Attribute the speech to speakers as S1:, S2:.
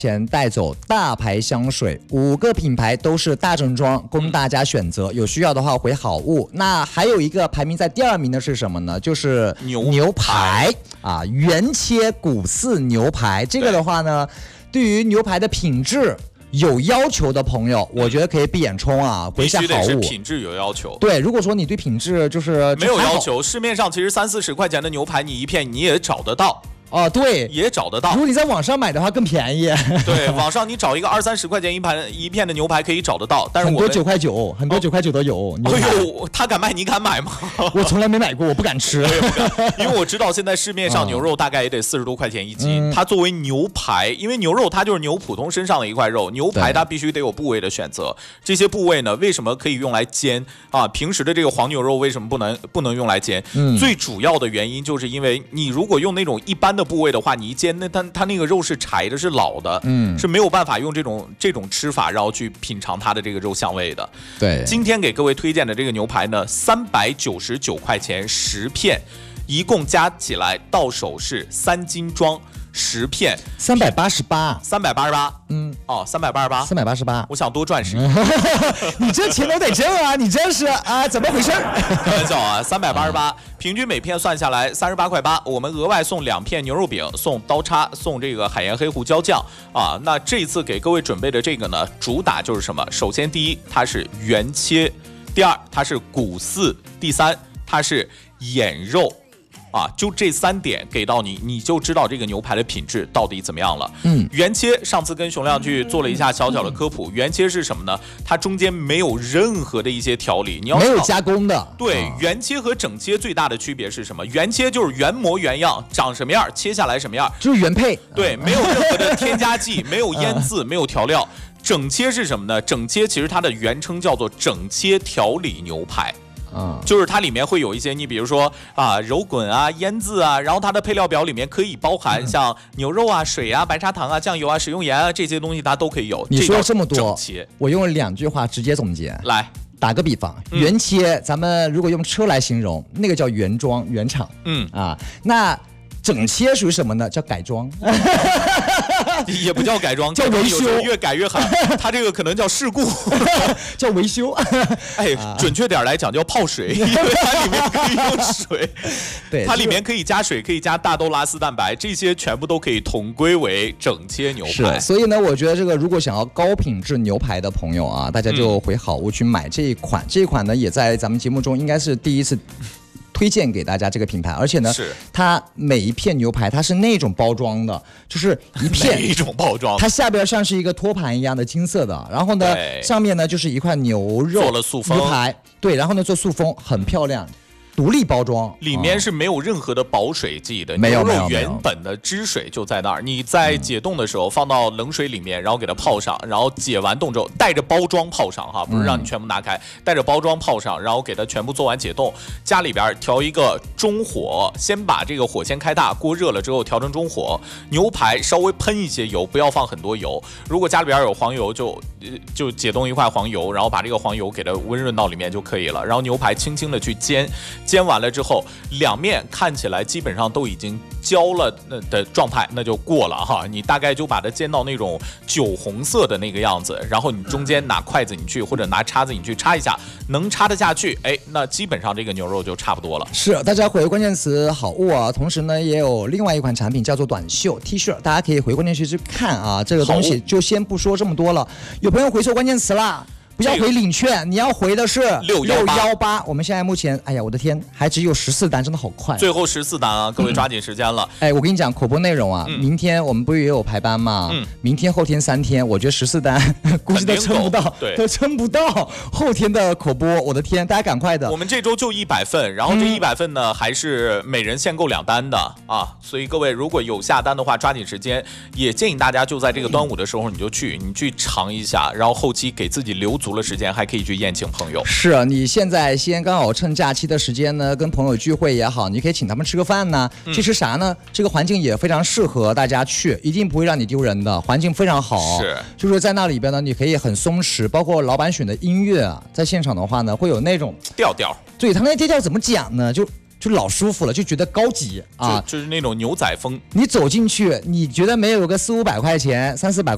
S1: 前带走大牌香水，5个品牌都是大正装，供大家选择。有需要的话回好物。那还有一个排名在第2名的是什么呢？就是牛排啊，原切骨饲牛排。这个的话呢，对于牛排的品质有要求的朋友，我觉得可以闭眼冲啊，回下好物。必须得
S2: 是品质有要求。
S1: 对，如果说你对品质就是
S2: 没有要求，市面上其实30-40块钱的牛排，你一片你也找得到。
S1: 哦，对，
S2: 也找得到。
S1: 如果你在网上买的话更便宜。
S2: 对，网上你找一个20-30块钱一片的牛排可以找得到，但是
S1: 很多9块9，很多9块9都有。
S2: 哎呦，他敢卖，你敢买吗？
S1: 我从来没买过，我不敢吃。
S2: 因为我知道现在市面上牛肉大概也得40多块钱一斤。它作为牛排，因为牛肉它就是牛普通身上的一块肉，牛排它必须得有部位的选择。这些部位呢，为什么可以用来煎啊？平时的这个黄牛肉为什么不能用来煎？最主要的原因就是因为你如果用那种一般的部位的话，你一煎它那个肉是柴的，是老的，是没有办法用这种吃法，然后去品尝它的这个肉香味的。
S1: 对，
S2: 今天给各位推荐的这个牛排呢，399块钱10片，一共加起来到手是3斤装。10片
S1: 388，
S2: 哦，388，我想多赚10。
S1: 你这钱都得挣啊，你这是啊，怎么回事？
S2: 开玩笑啊，388，平均每片算下来38块8，我们额外送2片牛肉饼，送刀叉，送这个海盐黑胡椒酱啊。那这一次给各位准备的这个呢，主打就是什么？首先第一，它是原切；第二，它是骨饲；第三，它是眼肉。啊，就这3点给到你，你就知道这个牛排的品质到底怎么样了。原切上次跟熊亮去做了一下小小的科普，原切是什么呢？它中间没有任何的一些调理，你要
S1: 没有加工的。
S2: 对，原切和整切最大的区别是什么？原切就是原模原样，长什么样切下来什么样，
S1: 就是原配。
S2: 对，没有任何的添加剂，没有腌制，没有调料。整切是什么呢？整切其实它的原称叫做整切调理牛排。就是它里面会有一些，你比如说啊，揉滚啊、腌制啊，然后它的配料表里面可以包含像牛肉啊、水啊、白砂糖啊、酱油啊、食用盐啊这些东西，它都可以有。
S1: 你说这么多，我用2句话直接总结。
S2: 来，
S1: 打个比方，原切，咱们如果用车来形容，那个叫原装原厂。那整切属于什么呢？叫改装。
S2: 也不叫改装，
S1: 叫维修，
S2: 越改越狠。它这个可能叫事故，
S1: 叫维修。
S2: 哎，准确点来讲叫泡水，因为它里面可以用水。
S1: 对，
S2: 它里面可以加水，可以加大豆拉丝蛋白，这些全部都可以统归为整切牛排。
S1: 所以呢，我觉得这个如果想要高品质牛排的朋友啊，大家就回好物去买这一款。这一款呢，也在咱们节目中应该是第一次推荐给大家这个品牌，而且呢，它每一片牛排它是那种包装的，就是一片
S2: 一种包装，
S1: 它下边像是一个托盘一样的金色的，然后呢，上面呢就是一块牛肉
S2: 做了塑封
S1: 牛排，对，然后呢做塑封，很漂亮。独立包装，
S2: 里面是没有任何的保水剂的，
S1: 没有
S2: 牛肉原本的汁水就在那儿。你在解冻的时候放到冷水里面，然后给它泡上，然后解完冻之后带着包装泡上哈，不是让你全部拿开，带着包装泡上，然后给它全部做完解冻。家里边调一个中火，先把这个火先开大，锅热了之后调成中火，牛排稍微喷一些油，不要放很多油。如果家里边有黄油，就解冻一块黄油，然后把这个黄油给它温润到里面就可以了。然后牛排轻轻的去煎。煎完了之后，两面看起来基本上都已经焦了的状态，那就过了哈。你大概就把它煎到那种酒红色的那个样子，然后你中间拿筷子你去或者拿叉子你去插一下，能插得下去，哎，那基本上这个牛肉就差不多了。
S1: 是，大家回关键词好物啊，同时呢也有另外一款产品叫做短袖 T 恤，大家可以回关键词去看啊。这个东西就先不说这么多了。有朋友回错关键词啦。不要回领券，你要回的是618。我们现在目前，哎呀，我的天，还只有14单，真的好快。
S2: 最后14单啊，各位抓紧时间了。
S1: 哎，我跟你讲，口播内容啊，明天我们不是也有排班吗？明天后天3天，我觉得14单估计都撑不到，都撑不到后天的口播。我的天，大家赶快的。
S2: 我们这周就100份，然后这100份呢，还是每人限购2单的啊。所以各位如果有下单的话，抓紧时间。也建议大家就在这个端午的时候，你去尝一下，然后后期给自己留足了时间，还可以去宴请朋友。
S1: 是你现在先刚好趁假期的时间呢，跟朋友聚会也好，你可以请他们吃个饭呢。去吃啥呢？这个环境也非常适合大家去，一定不会让你丢人的，环境非常好。
S2: 是，
S1: 就是在那里边呢，你可以很松弛，包括老板选的音乐啊，在现场的话呢，会有那种
S2: 调调。对，
S1: 他那调调怎么讲呢？就老舒服了，就觉得高级啊，
S2: 就是那种牛仔风。
S1: 你走进去，你觉得没有个400-500块钱、300-400块